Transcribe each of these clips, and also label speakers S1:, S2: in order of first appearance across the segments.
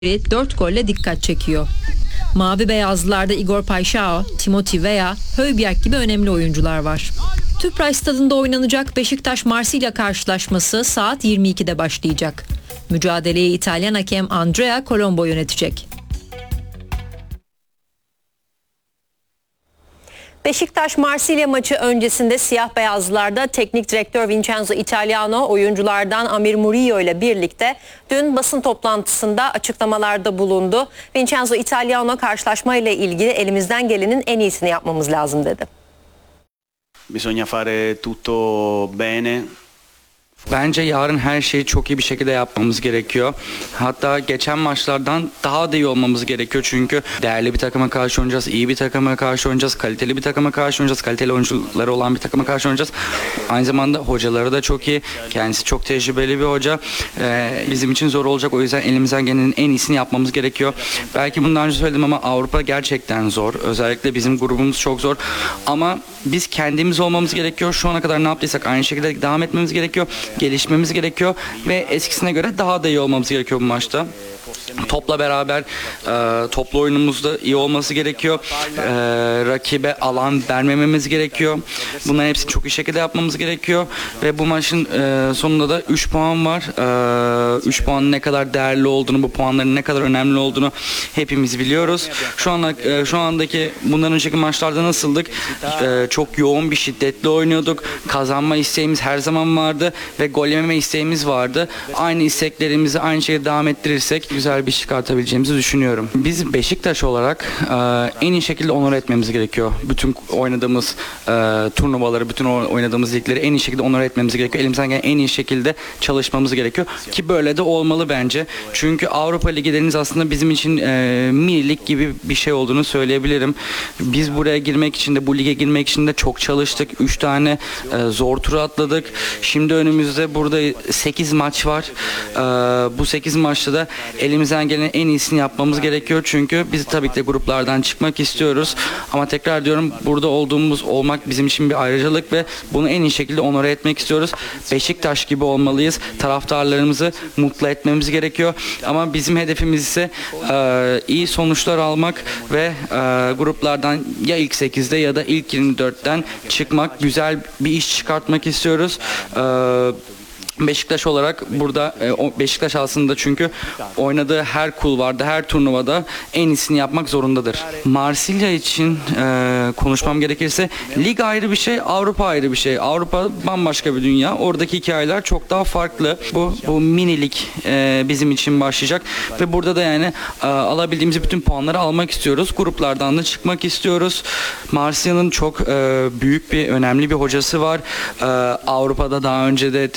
S1: 4 golle dikkat çekiyor. Mavi beyazlılarda Igor Paixão, Timothy Weah, Højbjerg gibi önemli oyuncular var. Tüpraş stadında oynanacak Beşiktaş-Marsilya karşılaşması saat 22'de başlayacak. Mücadeleyi İtalyan hakem Andrea Colombo yönetecek.
S2: Beşiktaş-Marsilya maçı öncesinde siyah beyazlılarda teknik direktör Vincenzo Italiano oyunculardan Amir Murillo ile birlikte dün basın toplantısında açıklamalarda bulundu. Vincenzo Italiano karşılaşmayla ilgili elimizden gelenin en iyisini yapmamız lazım dedi.
S3: Bisogna fare tutto bene.
S4: Bence yarın her şeyi çok iyi bir şekilde yapmamız gerekiyor. Hatta geçen maçlardan daha da iyi olmamız gerekiyor. Çünkü değerli bir takıma karşı oynayacağız, iyi bir takıma karşı oynayacağız, kaliteli bir takıma karşı oynayacağız, kaliteli oyuncuları olan bir takıma karşı oynayacağız. Aynı zamanda hocaları da çok iyi. Kendisi çok tecrübeli bir hoca. Bizim için zor olacak. O yüzden elimizden gelenin en iyisini yapmamız gerekiyor. Belki bundan önce söyledim ama Avrupa gerçekten zor. Özellikle bizim grubumuz çok zor. Ama biz kendimiz olmamız gerekiyor. Şu ana kadar ne yaptıysak aynı şekilde devam etmemiz gerekiyor. Gelişmemiz gerekiyor ve eskisine göre daha da iyi olmamız gerekiyor bu maçta. Topla beraber toplu oyunumuzda iyi olması gerekiyor. Rakibe alan vermememiz gerekiyor. Bunların hepsini çok iyi şekilde yapmamız gerekiyor. Ve bu maçın sonunda da 3 puan var. 3 puanın ne kadar değerli olduğunu, bu puanların ne kadar önemli olduğunu hepimiz biliyoruz. Şu andaki bundan önceki maçlarda nasıldık? Çok yoğun bir şiddetli oynuyorduk. Kazanma isteğimiz her zaman vardı ve gol yememe isteğimiz vardı. Aynı isteklerimizi aynı şekilde devam ettirirsek güzel bir iş çıkartabileceğimizi düşünüyorum. Biz Beşiktaş olarak en iyi şekilde onore etmemiz gerekiyor. Bütün oynadığımız turnuvaları, bütün oynadığımız ligleri en iyi şekilde onore etmemiz gerekiyor. Elimizden gelen en iyi şekilde çalışmamız gerekiyor. Ki böyle de olmalı bence. Çünkü Avrupa Ligi'leriniz aslında bizim için mini lig gibi bir şey olduğunu söyleyebilirim. Biz buraya girmek için de, bu lige girmek için de çok çalıştık. 3 tane zor turu atladık. Şimdi önümüzde burada 8 maç var. Bu 8 maçta da elimizden gelen en iyisini yapmamız gerekiyor. Çünkü biz tabii ki de gruplardan çıkmak istiyoruz. Ama tekrar diyorum, burada olmak bizim için bir ayrıcalık ve bunu en iyi şekilde onore etmek istiyoruz. Beşiktaş gibi olmalıyız. Taraftarlarımızı mutlu etmemiz gerekiyor. Ama bizim hedefimiz ise iyi sonuçlar almak ve gruplardan ya ilk 8'de ya da ilk 24'ten çıkmak, güzel bir iş çıkartmak istiyoruz. Beşiktaş olarak burada Beşiktaş aslında çünkü oynadığı her kulvarda, her turnuvada en iyisini yapmak zorundadır. Marsilya için konuşmam gerekirse lig ayrı bir şey, Avrupa ayrı bir şey. Avrupa bambaşka bir dünya. Oradaki hikayeler çok daha farklı. Bu mini lig bizim için başlayacak ve burada da yani alabildiğimiz bütün puanları almak istiyoruz. Gruplardan da çıkmak istiyoruz. Marsilya'nın çok büyük bir, önemli bir hocası var. Avrupa'da daha önce de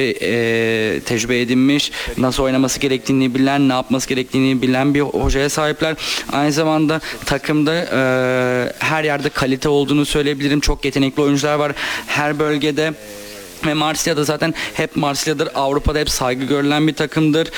S4: tecrübe edinmiş, nasıl oynaması gerektiğini bilen, ne yapması gerektiğini bilen bir hocaya sahipler. Aynı zamanda takımda her yerde kalite olduğunu söyleyebilirim. Çok yetenekli oyuncular var her bölgede. Ve Marsilya'da zaten hep Marsilya'dır. Avrupa'da hep saygı görülen bir takımdır.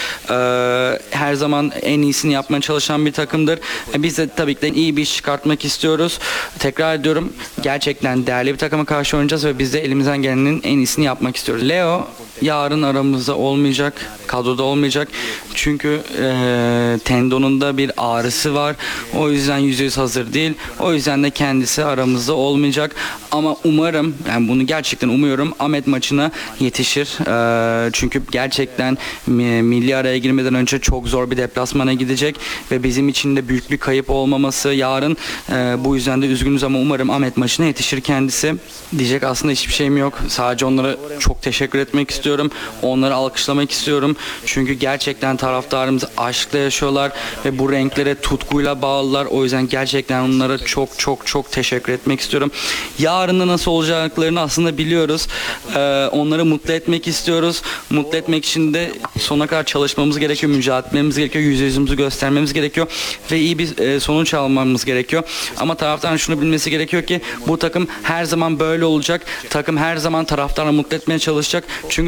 S4: Her zaman en iyisini yapmaya çalışan bir takımdır. Biz de tabii ki de iyi bir iş çıkartmak istiyoruz. Tekrar ediyorum, gerçekten değerli bir takıma karşı oynayacağız ve biz de elimizden gelenin en iyisini yapmak istiyoruz. Leo yarın aramızda olmayacak, kadroda olmayacak. Çünkü tendonunda bir ağrısı var. O yüzden %100 hazır değil. O yüzden de kendisi aramızda olmayacak. Ama umarım, yani bunu gerçekten umuyorum, Ahmet maçına yetişir. Çünkü gerçekten milli araya girmeden önce çok zor bir deplasmana gidecek ve bizim için de büyük bir kayıp olmaması yarın. Bu yüzden de üzgünüz ama umarım Ahmet maçına yetişir kendisi. Diyecek aslında hiçbir şeyim yok. Sadece onlara çok teşekkür etmek istiyorum. Onları alkışlamak istiyorum. Çünkü gerçekten taraftarımız aşkla yaşıyorlar ve bu renklere tutkuyla bağlılar. O yüzden gerçekten onlara çok çok çok teşekkür etmek istiyorum. Yarın da nasıl olacaklarını aslında biliyoruz. Onları mutlu etmek istiyoruz. Mutlu etmek için de sona kadar çalışmamız gerekiyor, mücadele etmemiz gerekiyor, yüzümüzü göstermemiz gerekiyor ve iyi bir sonuç almamız gerekiyor. Ama taraftarın şunu bilmesi gerekiyor ki bu takım her zaman böyle olacak. Takım her zaman taraftarı mutlu etmeye çalışacak. Çünkü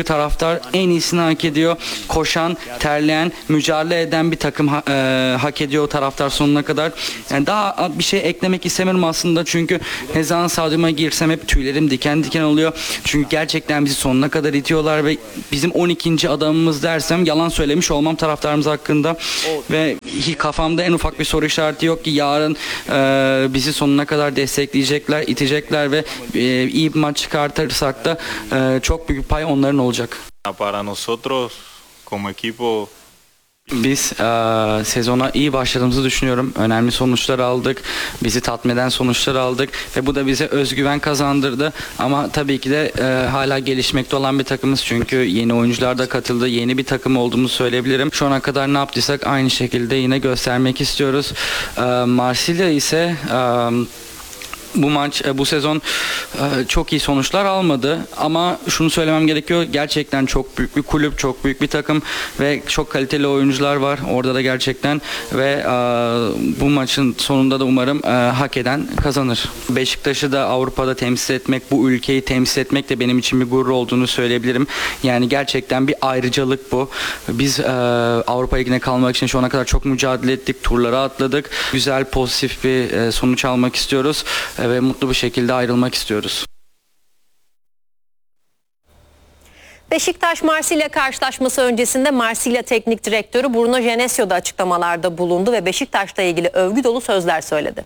S4: taraftar en iyisini hak ediyor. Koşan, terleyen, mücadele eden bir takım hak ediyor o taraftar sonuna kadar. Yani daha bir şey eklemek istemiyorum aslında çünkü ne zaman stadyuma girsem hep tüylerim diken diken oluyor. Çünkü gerçekten bizi sonuna kadar itiyorlar ve bizim 12. adamımız dersem yalan söylemiş olmam taraftarımız hakkında. Ve kafamda en ufak bir soru işareti yok ki yarın bizi sonuna kadar destekleyecekler, itecekler ve iyi bir maç çıkartırsak da çok büyük pay onların olacak.
S5: Para nosotros como equipo.
S4: Biz sezona iyi başladığımızı düşünüyorum. Önemli sonuçlar aldık. Bizi tatmin eden sonuçlar aldık. Ve bu da bize özgüven kazandırdı. Ama tabii ki de hala gelişmekte olan bir takımız. Çünkü yeni oyuncular da katıldı. Yeni bir takım olduğumuzu söyleyebilirim. Şu ana kadar ne yaptıysak aynı şekilde yine göstermek istiyoruz. Marsilya ise... Bu sezon çok iyi sonuçlar almadı ama şunu söylemem gerekiyor, gerçekten çok büyük bir kulüp, çok büyük bir takım ve çok kaliteli oyuncular var orada da gerçekten ve bu maçın sonunda da umarım hak eden kazanır. Beşiktaş'ı da Avrupa'da temsil etmek, bu ülkeyi temsil etmek de benim için bir gurur olduğunu söyleyebilirim. Yani gerçekten bir ayrıcalık bu. Biz Avrupa Ligi'ne kalmak için şu ana kadar çok mücadele ettik, turlara atladık. Güzel, pozitif bir sonuç almak istiyoruz. Ve mutlu bir şekilde ayrılmak istiyoruz.
S2: Beşiktaş Marsilya karşılaşması öncesinde Marsilya Teknik Direktörü Bruno Genesio da açıklamalarda bulundu ve Beşiktaş'la ilgili övgü dolu sözler söyledi.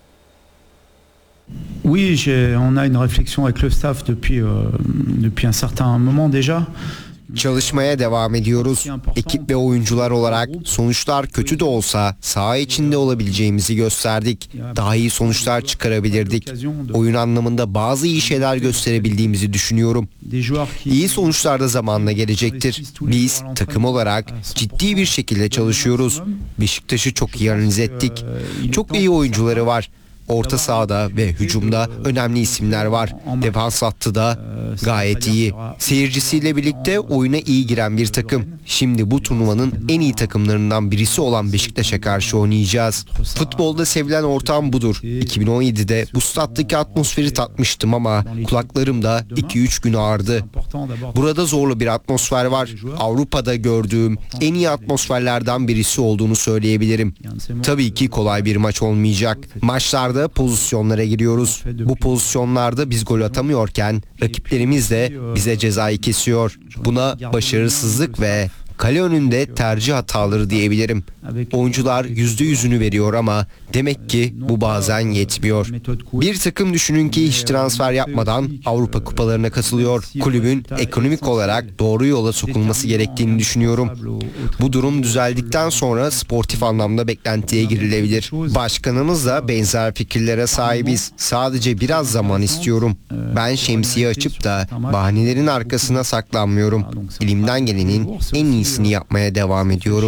S6: Oui, on a une réflexion avec le staff depuis un certain moment déjà.
S7: Çalışmaya devam ediyoruz. Ekip ve oyuncular olarak sonuçlar kötü de olsa saha içinde olabileceğimizi gösterdik. Daha iyi sonuçlar çıkarabilirdik. Oyun anlamında bazı iyi şeyler gösterebildiğimizi düşünüyorum. İyi sonuçlar da zamanla gelecektir. Biz takım olarak ciddi bir şekilde çalışıyoruz. Beşiktaş'ı çok iyi analiz ettik. Çok iyi oyuncuları var. Orta sahada ve hücumda önemli isimler var. Defans hattı da gayet iyi. Seyircisiyle birlikte oyuna iyi giren bir takım. Şimdi bu turnuvanın en iyi takımlarından birisi olan Beşiktaş'a karşı oynayacağız. Futbolda sevilen ortam budur. 2017'de bu stat'taki atmosferi tatmıştım ama kulaklarımda 2-3 gün ağrıdı. Burada zorlu bir atmosfer var. Avrupa'da gördüğüm en iyi atmosferlerden birisi olduğunu söyleyebilirim. Tabii ki kolay bir maç olmayacak. Maçlarda pozisyonlara giriyoruz. Bu pozisyonlarda biz gol atamıyorken rakiplerimiz de bize cezayı kesiyor. Buna başarısızlık ve kale önünde tercih hataları diyebilirim. Oyuncular %100'ünü veriyor ama demek ki bu bazen yetmiyor. Bir takım düşünün ki hiç transfer yapmadan Avrupa kupalarına katılıyor. Kulübün ekonomik olarak doğru yola sokulması gerektiğini düşünüyorum. Bu durum düzeldikten sonra sportif anlamda beklentiye girilebilir. Başkanımızla benzer fikirlere sahibiz. Sadece biraz zaman istiyorum. Ben şemsiye açıp da bahanelerin arkasına saklanmıyorum. Elimden gelenin en iyisini yapmaya devam ediyorum.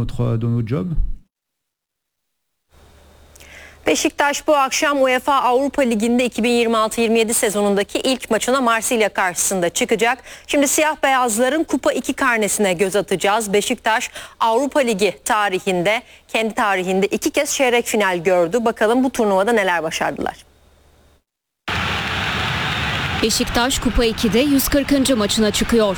S2: Beşiktaş bu akşam UEFA Avrupa Ligi'nde 2026-27 sezonundaki ilk maçına Marsilya karşısında çıkacak. Şimdi siyah beyazların Kupa 2 karnesine göz atacağız. Beşiktaş Avrupa Ligi tarihinde, kendi tarihinde 2 kez çeyrek final gördü. Bakalım bu turnuvada neler başardılar.
S8: Beşiktaş Kupa 2'de 140. maçına çıkıyor.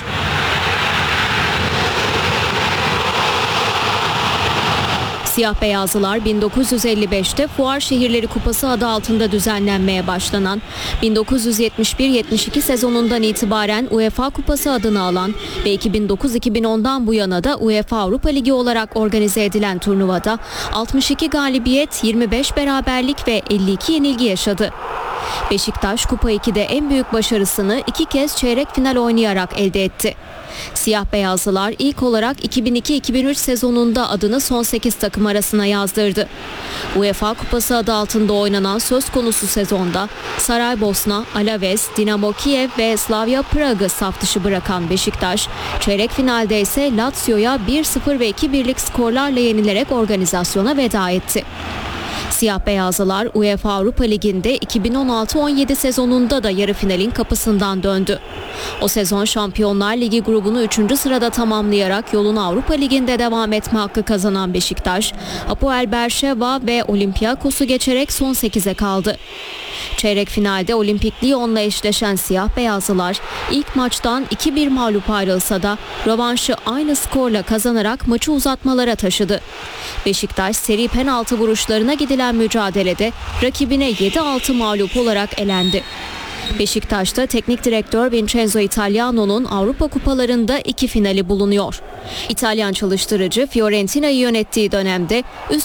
S8: Siyah beyazlılar 1955'te Fuar Şehirleri Kupası adı altında düzenlenmeye başlanan, 1971-72 sezonundan itibaren UEFA Kupası adını alan ve 2009-2010'dan bu yana da UEFA Avrupa Ligi olarak organize edilen turnuvada 62 galibiyet, 25 beraberlik ve 52 yenilgi yaşadı. Beşiktaş Kupa 2'de en büyük başarısını 2 kez çeyrek final oynayarak elde etti. Siyah beyazlılar ilk olarak 2002-2003 sezonunda adını son 8 takım arasına yazdırdı. UEFA Kupası adı altında oynanan söz konusu sezonda Saraybosna, Alaves, Dinamo Kiev ve Slavia Prag'ı saf dışı bırakan Beşiktaş, çeyrek finalde ise Lazio'ya 1-0 ve 2-1'lik skorlarla yenilerek organizasyona veda etti. Siyah beyazlılar UEFA Avrupa Ligi'nde 2016-17 sezonunda da yarı finalin kapısından döndü. O sezon Şampiyonlar Ligi grubunu 3. sırada tamamlayarak yolunu Avrupa Ligi'nde devam etme hakkı kazanan Beşiktaş, Apoel Berşeva ve Olympiakos'u geçerek son 8'e kaldı. Çeyrek finalde Olimpik Lyon'la eşleşen siyah beyazlılar ilk maçtan 2-1 mağlup ayrılsa da rövanşı aynı skorla kazanarak maçı uzatmalara taşıdı. Beşiktaş seri penaltı vuruşlarına gidilen mücadelede rakibine 7-6 mağlup olarak elendi. Beşiktaş'ta teknik direktör Vincenzo Italiano'nun Avrupa kupalarında 2 finali bulunuyor. İtalyan çalıştırıcı Fiorentina'yı yönettiği dönemde üst